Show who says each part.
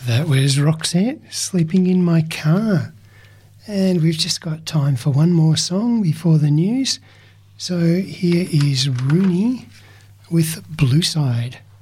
Speaker 1: That was Roxette, Sleeping in My Car. And we've just got time for one more song before the news. So here is Rooney with Blue Side.